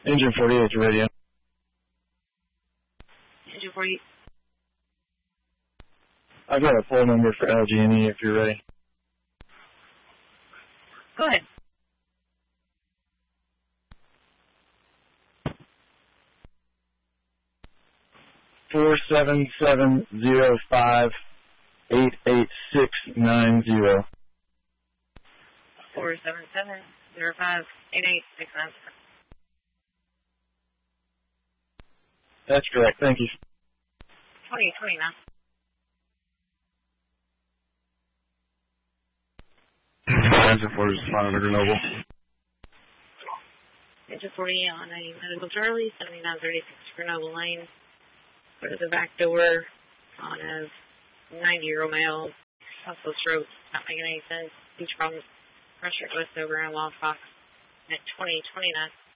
Engine 48 to radio. Engine 48. I've got a phone number for LG&E if you're ready. Go ahead. Four 770588690. 477-05-8869. That's correct. Thank you. 2029. Engine 40 is fine under Grenoble. Engine 40 on a Medical Charlie, 7936 Grenoble Lane. Go to the back door on a 90-year-old male. Also stroke. Not making any sense. Speech problems. Pressure request over in Lost Fox at 2029.